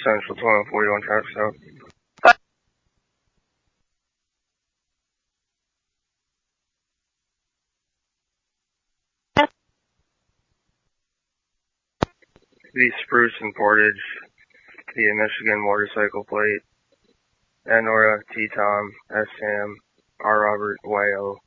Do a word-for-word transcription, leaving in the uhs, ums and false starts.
Central twenty forty-one traffic stop. The Spruce and Portage, the Michigan motorcycle plate, N Nora, T Tom, S Sam, R Robert, Y O.